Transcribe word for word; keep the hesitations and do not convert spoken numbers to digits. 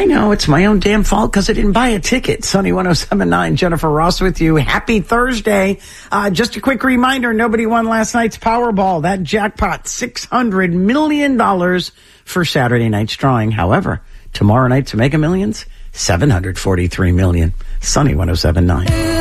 I know, it's my own damn fault because I didn't buy a ticket. Sunny one oh seven point nine, Jennifer Ross with you. Happy Thursday. Uh, just a quick reminder, nobody won last night's Powerball. That jackpot, six hundred million dollars for Saturday night's drawing. However, tomorrow night to Mega Millions, seven hundred forty-three million dollars. Sunny one oh seven point nine.